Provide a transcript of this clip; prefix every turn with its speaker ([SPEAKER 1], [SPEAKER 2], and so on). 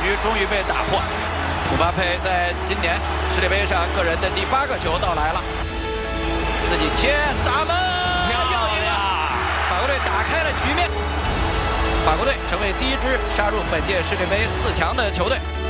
[SPEAKER 1] 局终于被打破。姆巴佩在今年世界杯上个人的第8个球到来了，自己切打门，漂亮！法国队打开了局面，法国队成为第1支杀入本届世界杯4强的球队。